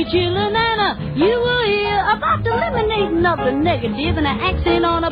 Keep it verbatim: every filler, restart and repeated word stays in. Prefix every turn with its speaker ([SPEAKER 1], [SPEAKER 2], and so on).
[SPEAKER 1] children, and uh, you will hear about the eliminating of the negative and an accent on a